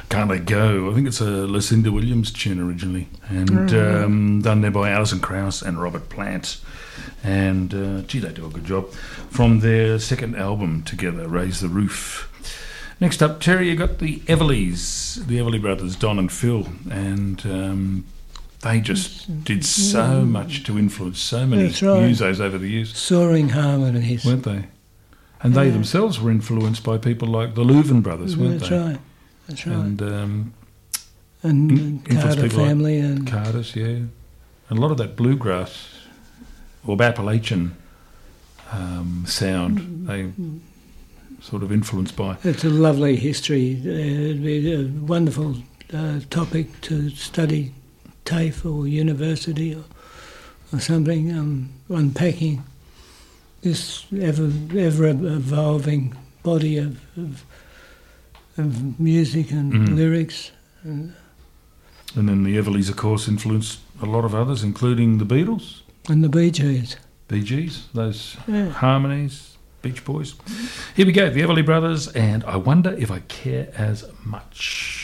Can't Let Go. I think it's a Lucinda Williams tune originally, and done there by Alison Krauss and Robert Plant. And gee, they do a good job. From their second album together, Raise the Roof. Next up, Terry, you got the Everleys, the Everly brothers, Don and Phil, and they just did so much to influence so many musos over the years. Soaring harmonies, weren't they? And they themselves were influenced by people like the Leuven brothers, weren't they? That's right. And Carter family like and Carter's, yeah. And a lot of that bluegrass or Appalachian sound, they sort of influenced by. It's a lovely history. It'd be a wonderful topic to study, TAFE or university or something, unpacking this ever evolving body of music and lyrics. And then the Everleys, of course, influenced a lot of others, including the Beatles. And the Bee Gees. Bee Gees, those harmonies, Beach Boys. Here we go, the Everly Brothers, and I Wonder If I Care As Much.